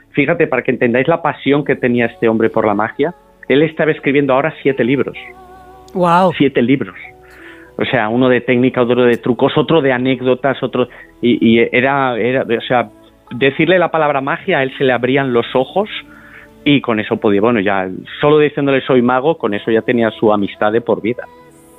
fíjate, para que entendáis la pasión que tenía este hombre por la magia, él estaba escribiendo ahora 7 libros. ¡Wow! 7 libros. O sea, uno de técnica, otro de trucos, otro de anécdotas, otro... Y era, o sea, decirle la palabra magia, a él se le abrían los ojos y con eso podía, bueno, ya, solo diciéndole soy mago, con eso ya tenía su amistad de por vida.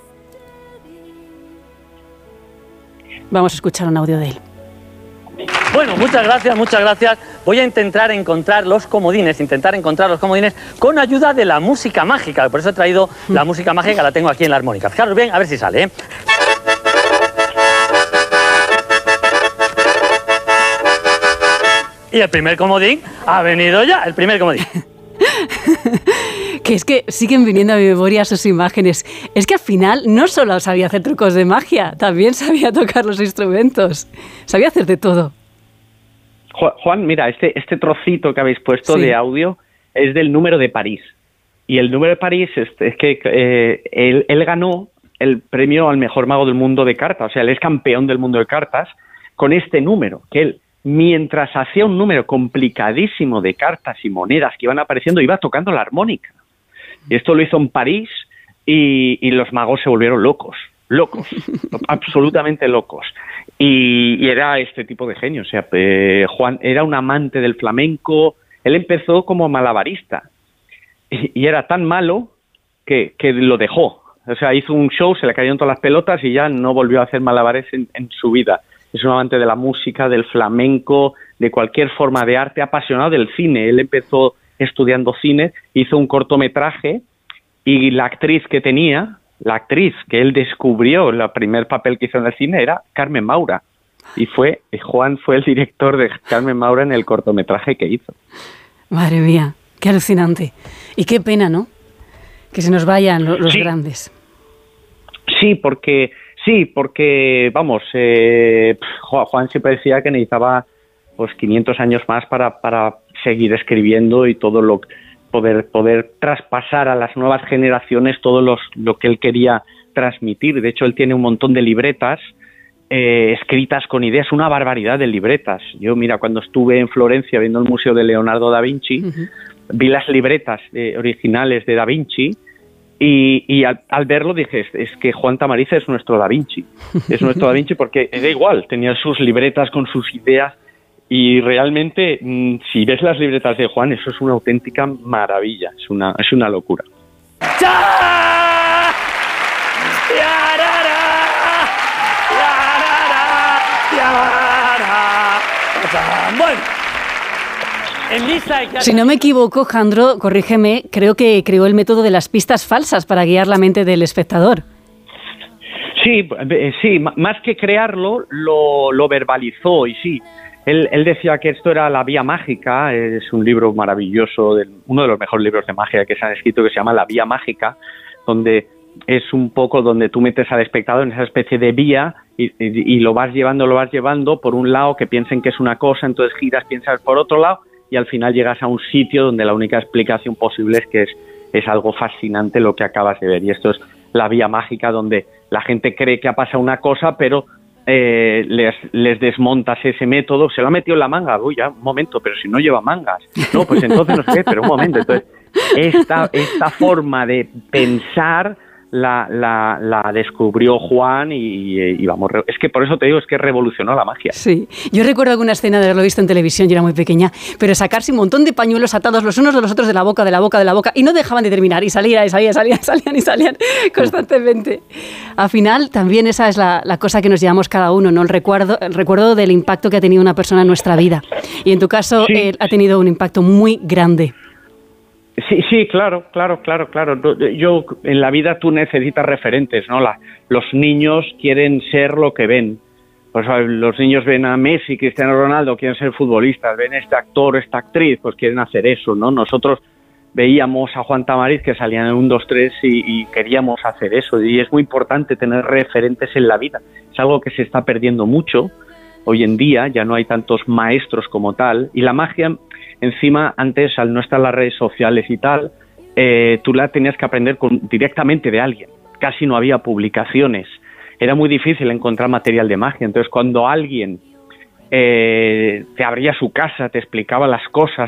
Vamos a escuchar un audio de él. Bueno, muchas gracias. Voy a intentar encontrar los comodines con ayuda de la música mágica. Por eso he traído la música mágica, la tengo aquí en la armónica. Fijaros bien, a ver si sale, ¿eh? Y el primer comodín ha venido ya, el primer comodín. Que es que siguen viniendo a mi memoria sus imágenes. Es que al final no solo sabía hacer trucos de magia, también sabía tocar los instrumentos. Sabía hacer de todo. Juan, mira, este trocito que habéis puesto de audio es del número de París. Y el número de París es que él ganó el premio al mejor mago del mundo de cartas. O sea, él es campeón del mundo de cartas con este número, que él, mientras hacía un número complicadísimo de cartas y monedas que iban apareciendo, iba tocando la armónica. Y esto lo hizo en París y los magos se volvieron locos, absolutamente locos. Y era este tipo de genio. O sea, Juan era un amante del flamenco. Él empezó como malabarista y era tan malo que lo dejó. O sea, hizo un show, se le cayeron todas las pelotas y ya no volvió a hacer malabares en su vida. Es un amante de la música, del flamenco, de cualquier forma de arte, apasionado del cine. Él empezó estudiando cine, hizo un cortometraje y la actriz que tenía, la actriz que él descubrió, el primer papel que hizo en el cine era Carmen Maura. Y Juan fue el director de Carmen Maura en el cortometraje que hizo. Madre mía, qué alucinante. Y qué pena, ¿no? Que se nos vayan los grandes. Sí, porque vamos, Juan siempre decía que necesitaba pues 500 años más para seguir escribiendo y todo poder traspasar a las nuevas generaciones todo lo que él quería transmitir. De hecho, él tiene un montón de libretas escritas con ideas, una barbaridad de libretas. Yo, mira, cuando estuve en Florencia viendo el Museo de Leonardo da Vinci, vi las libretas originales de da Vinci. Y al verlo dije, es que Juan Tamariz es nuestro Da Vinci. Es nuestro Da Vinci porque era igual, tenía sus libretas con sus ideas y realmente, si ves las libretas de Juan, eso es una auténtica maravilla, es una locura. Bueno. Si no me equivoco, Jandro, corrígeme, creo que creó el método de las pistas falsas para guiar la mente del espectador. Sí, más que crearlo, lo verbalizó y sí. Él decía que esto era la vía mágica, es un libro maravilloso, uno de los mejores libros de magia que se han escrito, que se llama La Vía Mágica, donde es un poco donde tú metes al espectador en esa especie de vía y lo vas llevando por un lado que piensen que es una cosa, entonces giras, piensas por otro lado, y al final llegas a un sitio donde la única explicación posible es que es algo fascinante lo que acabas de ver. Y esto es la vía mágica donde la gente cree que ha pasado una cosa, pero les desmontas ese método. Se lo ha metido en la manga. Uy, ya, un momento, pero si no lleva mangas. No, pues entonces no sé qué, pero un momento. Entonces, esta forma de pensar la descubrió Juan y vamos, es que por eso te digo, es que revolucionó la magia. Sí, yo recuerdo alguna escena de haberlo visto en televisión, yo era muy pequeña, pero sacarse un montón de pañuelos atados los unos de los otros de la boca, y no dejaban de terminar, y salían constantemente. Al final, también esa es la cosa que nos llevamos cada uno, ¿no? El recuerdo del impacto que ha tenido una persona en nuestra vida. Y en tu caso, sí, él ha tenido un impacto muy grande. Sí, claro. Yo, en la vida tú necesitas referentes, ¿no? Los niños quieren ser lo que ven. Pues los niños ven a Messi, Cristiano Ronaldo, quieren ser futbolistas, ven a este actor, esta actriz, pues quieren hacer eso, ¿no? Nosotros veíamos a Juan Tamariz que salía en 1, 2, 3 y queríamos hacer eso. Y es muy importante tener referentes en la vida. Es algo que se está perdiendo mucho hoy en día, ya no hay tantos maestros como tal. Y la magia, encima, antes, al no estar las redes sociales y tal, tú la tenías que aprender directamente de alguien. Casi no había publicaciones. Era muy difícil encontrar material de magia. Entonces, cuando alguien te abría su casa, te explicaba las cosas,